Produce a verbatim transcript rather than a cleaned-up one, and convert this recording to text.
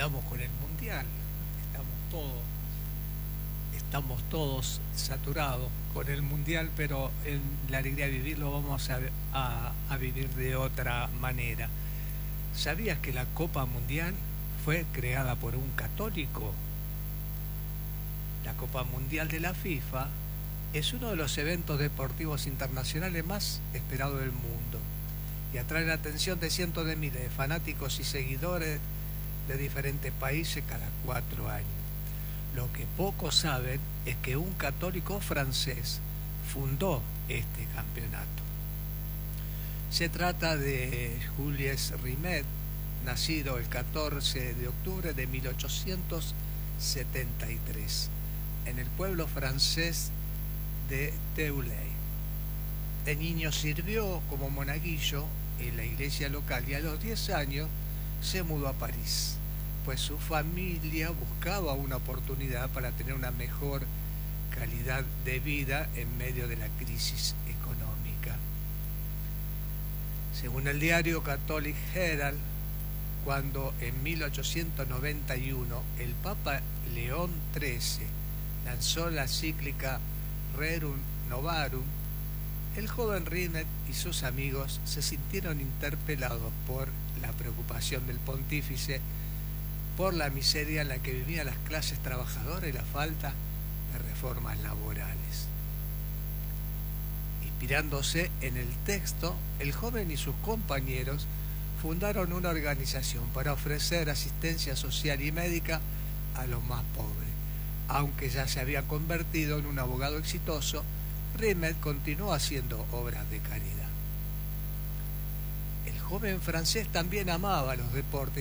andamos con el mundial, estamos todos, estamos todos saturados con el mundial, pero en la alegría de vivir lo vamos a, a- a vivir de otra manera. ¿Sabías que la Copa Mundial fue creada por un católico? La Copa Mundial de la FIFA es uno de los eventos deportivos internacionales más esperados del mundo y atrae la atención de cientos de miles de fanáticos y seguidores de diferentes países cada cuatro años. Lo que pocos saben es que un católico francés fundó este campeonato. Se trata de Jules Rimet, nacido el catorce de octubre de mil ochocientos setenta y tres en el pueblo francés de Teulay. De niño sirvió como monaguillo en la iglesia local y a los diez años se mudó a París, pues su familia buscaba una oportunidad para tener una mejor calidad de vida en medio de la crisis económica. Según el diario Catholic Herald, cuando en mil ochocientos noventa y uno el Papa León trece lanzó la encíclica Rerum Novarum, el joven Rimet y sus amigos se sintieron interpelados por la preocupación del pontífice por la miseria en la que vivían las clases trabajadoras y la falta de reformas laborales. Inspirándose en el texto, el joven y sus compañeros fundaron una organización para ofrecer asistencia social y médica a los más pobres. Aunque ya se había convertido en un abogado exitoso, Rimet continuó haciendo obras de caridad. El joven francés también amaba los deportes